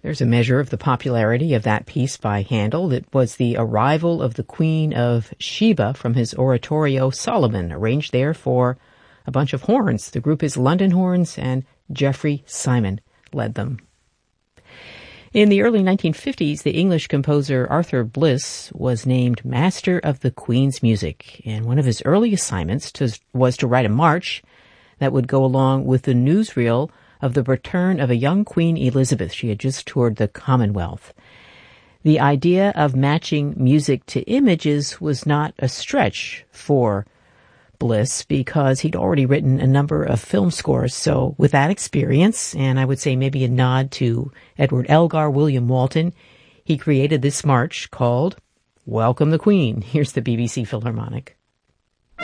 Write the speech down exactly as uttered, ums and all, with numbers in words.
There's a measure of the popularity of that piece by Handel. It was the arrival of the Queen of Sheba from his oratorio Solomon, arranged there for a bunch of horns. The group is London Horns, and Geoffrey Simon led them. In the early nineteen fifties, the English composer Arthur Bliss was named Master of the Queen's Music, and one of his early assignments to, was to write a march that would go along with the newsreel of the return of a young Queen Elizabeth. She had just toured the Commonwealth. The idea of matching music to images was not a stretch for Bliss because he'd already written a number of film scores. So with that experience, and I would say maybe a nod to Edward Elgar, William Walton, he created this march called Welcome the Queen. Here's the B B C Philharmonic.